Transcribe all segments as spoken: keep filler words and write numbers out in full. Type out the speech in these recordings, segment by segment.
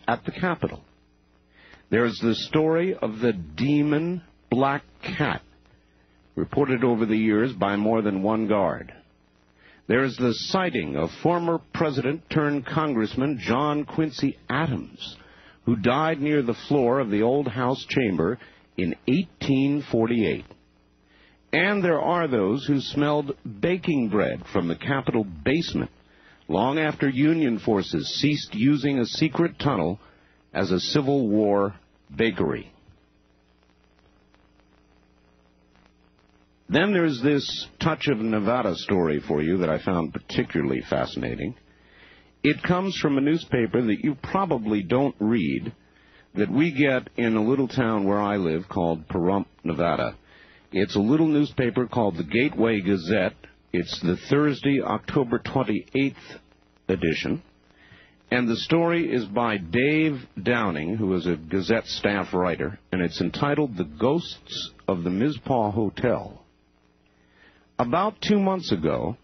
at the Capitol. There's the story of the demon black cat, reported over the years by more than one guard. There's the sighting of former President-turned-Congressman John Quincy Adams, who died near the floor of the old House chamber in eighteen forty-eight. And there are those who smelled baking bread from the Capitol basement long after Union forces ceased using a secret tunnel as a Civil War bakery. Then there's this touch of Nevada story for you that I found particularly fascinating. It comes from a newspaper that you probably don't read, that we get in a little town where I live called Pahrump, Nevada. It's a little newspaper called the Gateway Gazette. It's the Thursday, October twenty-eighth edition. And the story is by Dave Downing, who is a Gazette staff writer, and it's entitled The Ghosts of the Mizpah Hotel. About two months ago,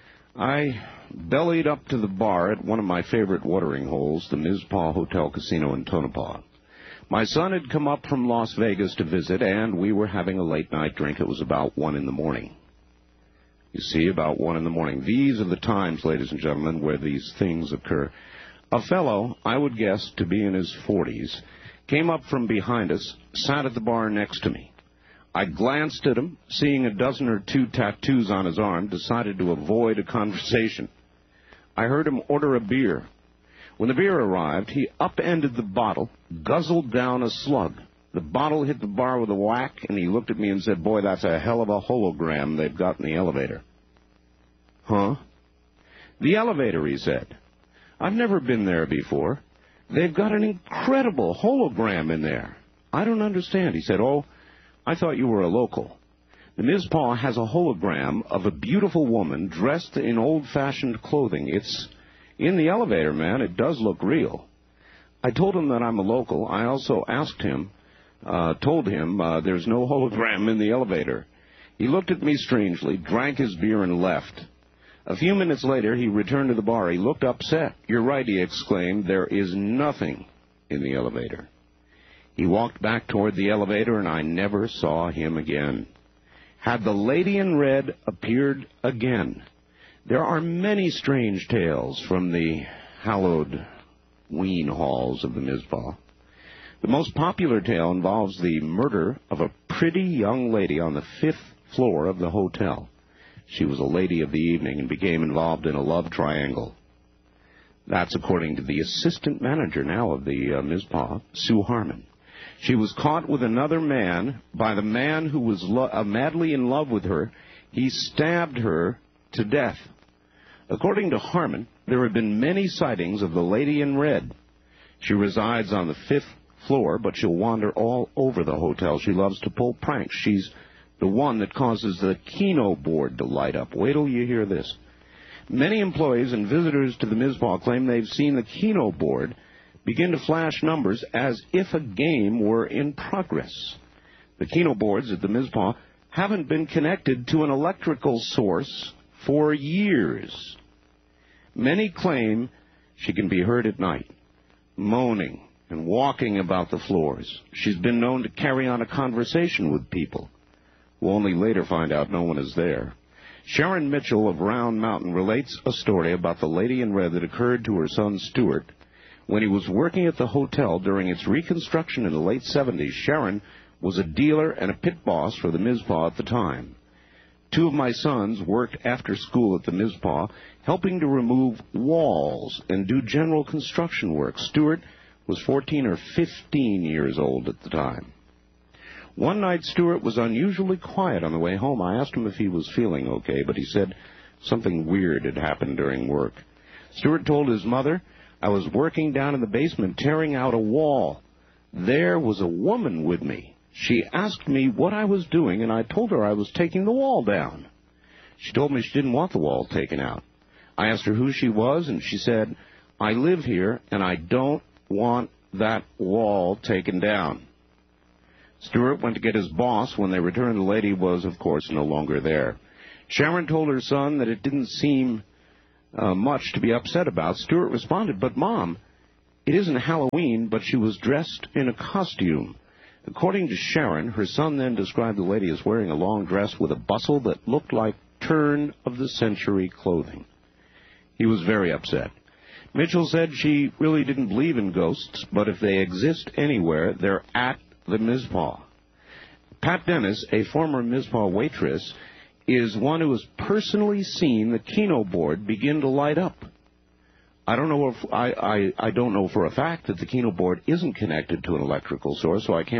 I bellied up to the bar at one of my favorite watering holes, the Mizpah Hotel Casino in Tonopah. My son had come up from Las Vegas to visit, and we were having a late-night drink. It was about one in the morning. You see, about one in the morning. These are the times, ladies and gentlemen, where these things occur. A fellow, I would guess to be in his forties, came up from behind us, sat at the bar next to me. I glanced at him, seeing a dozen or two tattoos on his arm, decided to avoid a conversation. I heard him order a beer. When the beer arrived, he upended the bottle, guzzled down a slug. The bottle hit the bar with a whack, and he looked at me and said, "Boy, that's a hell of a hologram they've got in the elevator." Huh? The elevator, he said. I've never been there before. They've got an incredible hologram in there. I don't understand. He said, "Oh, I thought you were a local. The Mizpah has a hologram of a beautiful woman dressed in old-fashioned clothing. It's in the elevator, man. It does look real." I told him that I'm a local. I also asked him, uh, told him uh, there's no hologram in the elevator. He looked at me strangely, drank his beer, and left. A few minutes later, he returned to the bar. He looked upset. "You're right," he exclaimed. "There is nothing in the elevator." He walked back toward the elevator, and I never saw him again. Had the lady in red appeared again? There are many strange tales from the hallowed ween halls of the Mizpah. The most popular tale involves the murder of a pretty young lady on the fifth floor of the hotel. She was a lady of the evening and became involved in a love triangle. That's according to the assistant manager now of the uh, Mizpah, Sue Harmon. She was caught with another man by the man who was lo- uh, madly in love with her. He stabbed her to death. According to Harmon, there have been many sightings of the lady in red. She resides on the fifth floor, but she'll wander all over the hotel. She loves to pull pranks. She's the one that causes the Keno board to light up. Wait till you hear this. Many employees and visitors to the Mizpah claim they've seen the Keno board begin to flash numbers as if a game were in progress. The Keno boards at the Mizpah haven't been connected to an electrical source for years. Many claim she can be heard at night, moaning and walking about the floors. She's been known to carry on a conversation with people. We'll only later find out no one is there. Sharon Mitchell of Round Mountain relates a story about the lady in red that occurred to her son Stuart when he was working at the hotel during its reconstruction in the late seventies. Sharon was a dealer and a pit boss for the Mizpah at the time. Two of my sons worked after school at the Mizpah, helping to remove walls and do general construction work. Stuart was fourteen or fifteen years old at the time. One night, Stuart was unusually quiet on the way home. I asked him if he was feeling okay, but he said something weird had happened during work. Stuart told his mother, "I was working down in the basement tearing out a wall. There was a woman with me. She asked me what I was doing, and I told her I was taking the wall down. She told me she didn't want the wall taken out. I asked her who she was, and she said, 'I live here, and I don't want that wall taken down.'" Stuart went to get his boss. When they returned, the lady was, of course, no longer there. Sharon told her son that it didn't seem uh, much to be upset about. Stuart responded, "But, Mom, It isn't Halloween, but she was dressed in a costume. According to Sharon, her son then described the lady as wearing a long dress with a bustle that looked like turn-of-the-century clothing. He was very upset. Mitchell said she really didn't believe in ghosts, but if they exist anywhere, they're at the Mizpah. Pat Dennis, a former Mizpah waitress, is one who has personally seen the Keno board begin to light up. I don't know if I, I, I don't know for a fact that the Keno board isn't connected to an electrical source, so I can't